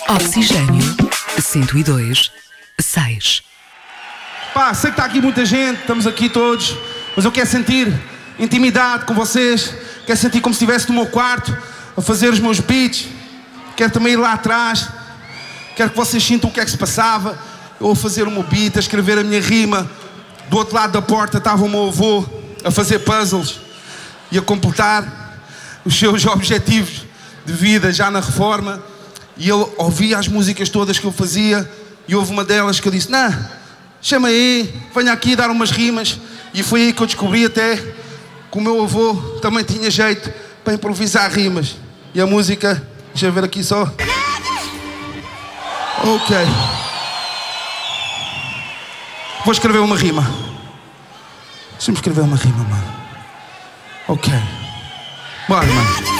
Oxigênio 102.6. Pá, sei que está aqui muita gente, estamos aqui todos, mas eu quero sentir intimidade com vocês, quero sentir como se estivesse no meu quarto a fazer os meus beats, quero também ir lá atrás, quero que vocês sintam o que é que se passava, eu a fazer o meu beat, a escrever a minha rima. Do outro lado da porta estava o meu avô a fazer puzzles e a completar os seus objetivos de vida já na reforma, e ele ouvia as músicas todas que eu fazia e houve uma delas que eu disse: não, chama aí, venha aqui dar umas rimas. E foi aí que eu descobri até que o meu avô também tinha jeito para improvisar rimas. E a música, deixa eu ver aqui só. Ok. Vou escrever uma rima. Deixa-me escrever uma rima, mano. Ok. Bora, mano.